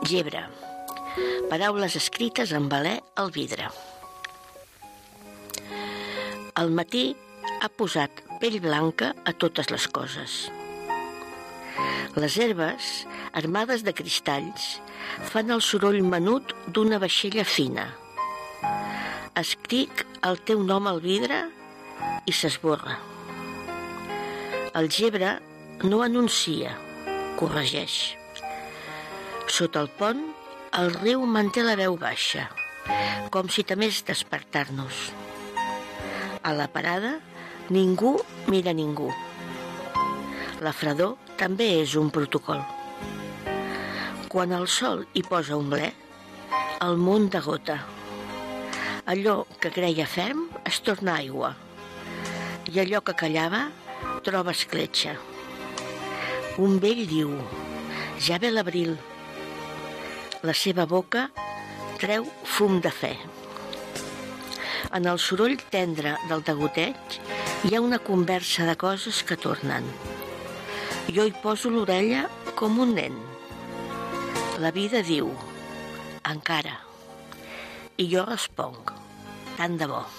Gebre. Paraules escrites en velè al vidre. El matí ha posat pell blanca a totes les coses. Les herbes, armades de cristalls, fan el soroll menut d'una vaixella fina. Escric el teu nom al vidre i s'esborra. El gebre no anuncia, corregeix. Sota el pont, el riu manté la veu baixa, com si temés despertar-nos. A la parada, ningú mira ningú. La fredor també és un protocol. Quan el sol hi posa un ble, el món degota. Allò que creia ferm es torna aigua, i allò que callava troba escletxa. Un vell diu: ja ve l'abril. La seva boca treu fum de fe. En el soroll tendre del degoteig hi ha una conversa de coses que tornen. Jo hi poso l'orella com un nen. La vida diu: encara. I jo responc: tant de bo.